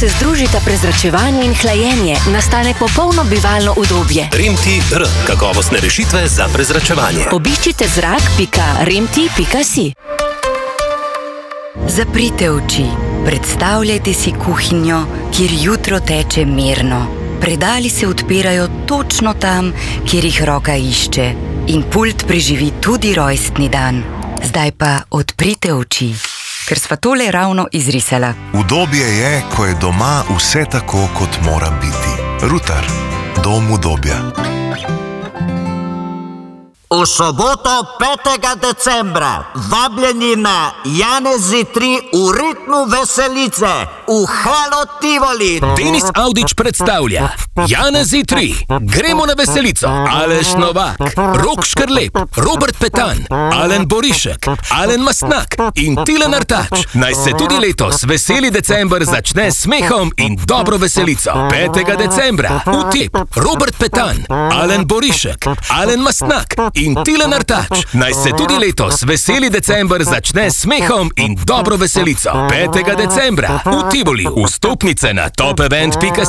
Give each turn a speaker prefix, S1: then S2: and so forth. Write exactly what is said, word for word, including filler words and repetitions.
S1: se združita prezračevanje in hlajenje, nastane popolno bivalno udobje.
S2: Remti R. Kakovostne rešitve za prezračevanje.
S1: Obiščite zrak pika remti pika si.
S3: Zaprite oči. Predstavljajte si kuhinjo, kjer jutro teče mirno. Predali se odpirajo točno tam, kjer jih roka išče. In pult preživi tudi rojstni dan. Zdaj pa odprite oči, ker sva tole ravno izrisala.
S4: Udobje je, ko je doma vse tako, kot mora biti. Rutar. Dom udobja.
S5: V soboto petega decembra vabljeni na Janezi tri v ritmu veselice v Halo Tivoli.
S2: Denis Avdić predstavlja Janezi tri. Gremo na veselico. Aleš Novak, Rok Škrlep, Robert Petan, Alen Borišek, Alen Mastnak in Tilen Artač. Naj se tudi letos veseli december začne s smehom in dobro veselico. petega decembra Utip, Robert Petan, Alen Borišek, Alen Mastnak in Tilen Artač. Naj se tudi letos veseli december začne s smehom in dobro veselico. petega decembra v Tivoli. Vstopnice na top event pika si.